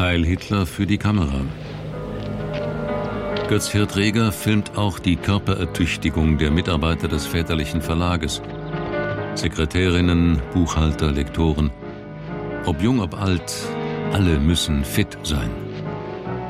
Heil Hitler für die Kamera. Götz-Hirt Reger filmt auch die Körperertüchtigung der Mitarbeiter des väterlichen Verlages. Sekretärinnen, Buchhalter, Lektoren. Ob jung, ob alt, alle müssen fit sein.